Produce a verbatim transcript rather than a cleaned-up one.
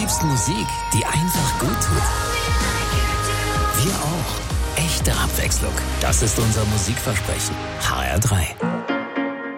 liebst Musik, die einfach gut tut? Wir auch. Echte Abwechslung. Das ist unser Musikversprechen. H R drei.